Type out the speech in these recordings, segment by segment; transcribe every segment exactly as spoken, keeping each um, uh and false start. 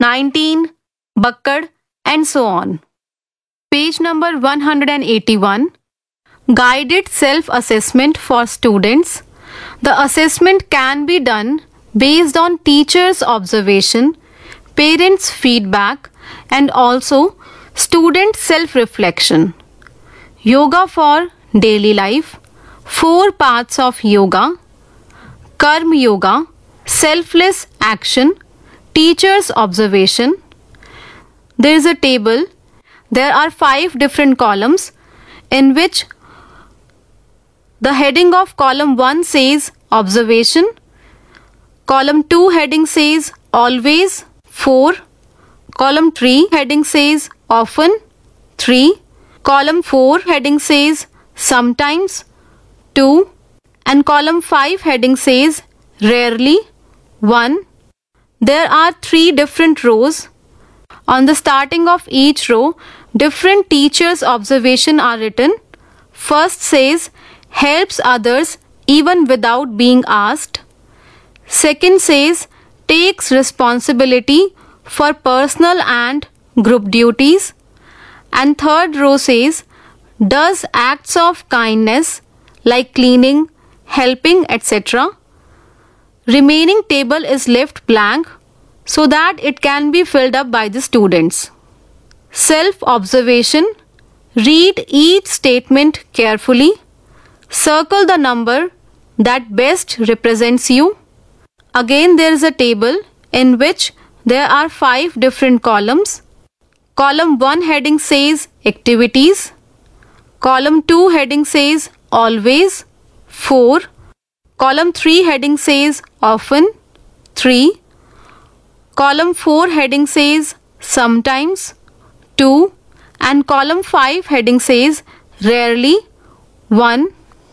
nineteen, Bakkad, and so on. Page number one hundred eighty-one. Guided self-assessment for students. The assessment can be done based on teachers' observation, parents' feedback, and also student self-reflection. Yoga for daily life. Four parts of yoga. Karma yoga, selfless action, teacher's observation. There is a table. There are five different columns in which the heading of column one says observation, column two heading says always, four, column three heading says often, three, column four heading says sometimes, two, and column five heading says rarely, one. There are three different rows. On the starting of each row, different teachers' observation are written. First says helps others even without being asked. Second says takes responsibility for personal and group duties. And third row says does acts of kindness like cleaning, helping, et cetera. Remaining table is left blank so that it can be filled up by the students. Self-observation. Read each statement carefully. Circle the number that best represents you. Again, there is a table in which there are five different columns. Column one heading says activities. Column two heading says always, four. Column three heading says often, three. Column four heading says sometimes, two. And column five heading says rarely, one.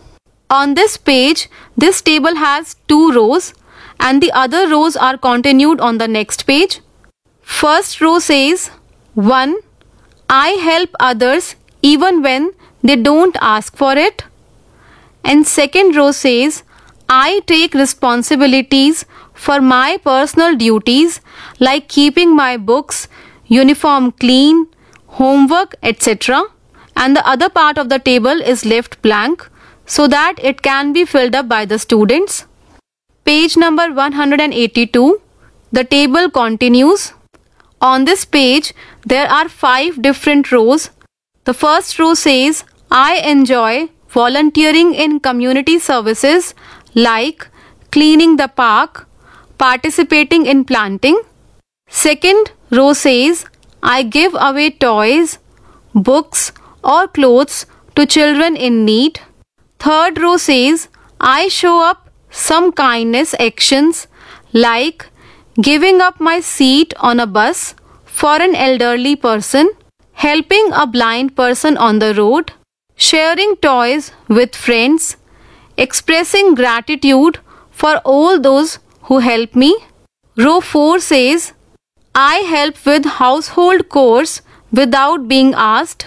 On this page, this table has two rows and the other rows are continued on the next page. First row says one. I help others even when they don't ask for it. And second row says I take responsibilities for my personal duties like keeping my books, uniform clean, homework, et cetera. And the other part of the table is left blank so that it can be filled up by the students. Page number one hundred eighty-two. The table continues. On this page, there are five different rows. The first row says, I enjoy volunteering in community services like cleaning the park, participating in planting. Second row says, I give away toys, books, or clothes to children in need. Third row says, I show up some kindness actions like giving up my seat on a bus for an elderly person, helping a blind person on the road, sharing toys with friends, expressing gratitude for all those who help me. Row four says, I help with household chores without being asked.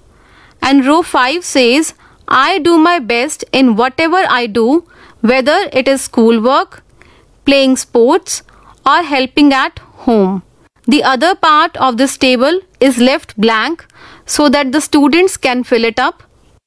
And row five says, I do my best in whatever I do, whether it is schoolwork, playing sports, or helping at home. The other part of this table is left blank so that the students can fill it up.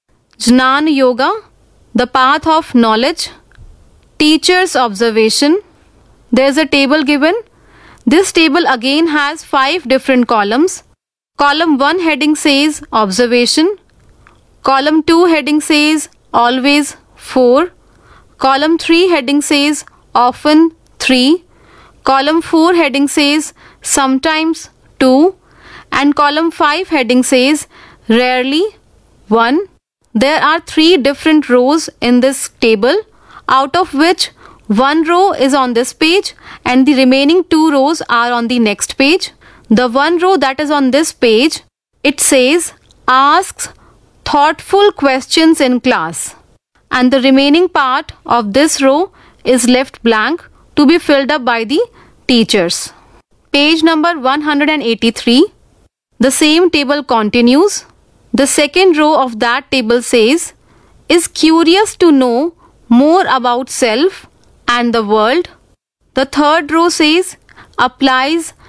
Jnana Yoga, the path of knowledge. Teacher's observation. There is a table given. This table again has five different columns. Column one heading says observation. Column two heading says always, four. Column three heading says often, three. Column four heading says sometimes, two. And column five heading says rarely, one. There are three different rows in this table, out of which one row is on this page and the remaining two rows are on the next page. The one row that is on this page, it says asks thoughtful questions in class, and the remaining part of this row is left blank to be filled up by the teachers. Page number one hundred eighty-three. The same table continues. The second row of that table says, is curious to know more about self and the world. The third row says, applies